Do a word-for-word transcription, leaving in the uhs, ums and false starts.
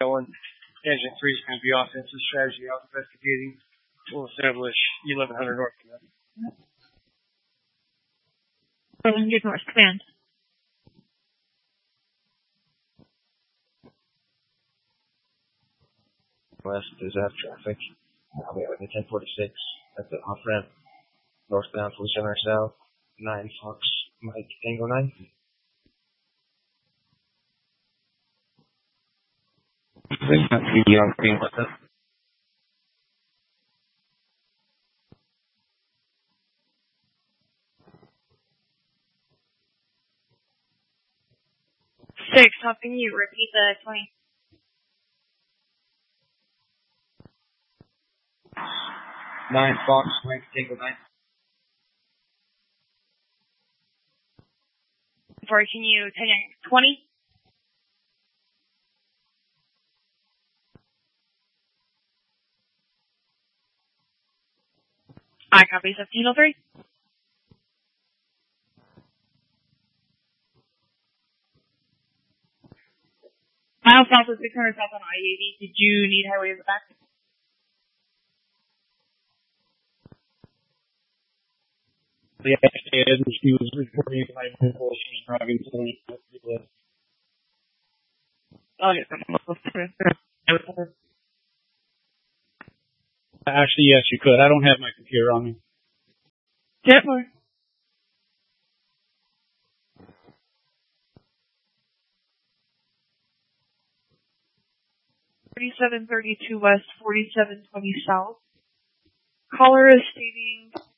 One. Tangent three is going to be offensive strategy out investigating. We'll establish eleven hundred North Command. eleven hundred North Command. West is out traffic. I'll be with the ten forty-six at the off ramp. Northbound for center south. nine Fox Mike Tango nine. What's up? Six, helping you repeat the twenty. nine Fox Mike Tango nine. Sorry, can you take a twenty? I copy fifteen oh three. Miles south of six hundred south on I eighty. Did you need highway in the back? Yeah, and she was reporting my vehicle. She was driving to the Oh, yeah. Actually, yes, you could. I don't have my computer on me. Gently. Thirty-seven thirty-two west, forty-seven twenty south. Caller is stating